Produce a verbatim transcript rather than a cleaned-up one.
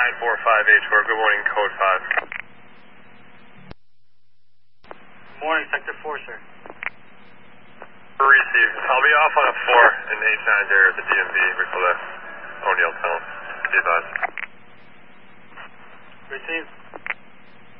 nine four five H four, good morning, code five. Morning, Sector four, sir. Received. I'll be off on a four in H nine there at the D M V before the O'Neill tunnel. Be advised. Received.